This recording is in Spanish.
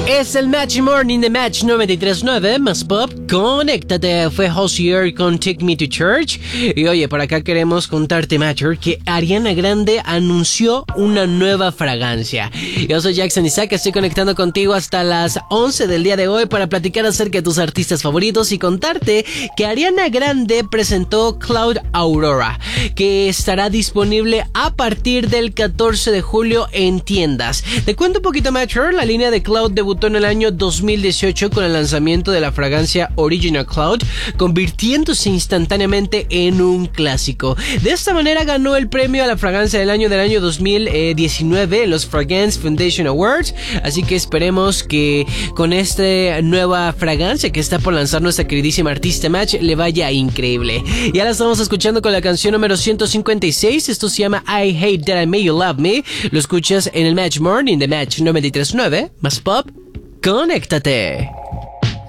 Es el Match Morning de Match 93.9 más Pop. Conéctate, fue Hozier con Take Me to Church. Y oye, por acá queremos contarte, Matcher, que Ariana Grande anunció una nueva fragancia. Yo soy Jackson Isaac, estoy conectando contigo hasta las 11 del día de hoy para platicar acerca de tus artistas favoritos y contarte que Ariana Grande presentó Cloud Aurora, que estará disponible a partir del 14 de julio en tiendas. Te cuento un poquito, Matcher. La línea de Cloud debutó en el año 2018 con el lanzamiento de la fragancia Original Cloud, convirtiéndose instantáneamente en un clásico. De esta manera ganó el premio a la fragancia del año 2019 en los Fragrance Foundation Awards, así que esperemos que con esta nueva fragancia que está por lanzar nuestra queridísima artista Match le vaya increíble. Y ahora estamos escuchando con la canción número 156, esto se llama I Hate That I Made You Love Me, lo escuchas en el Match Morning de Match 93.9 más Pop. Conéctate.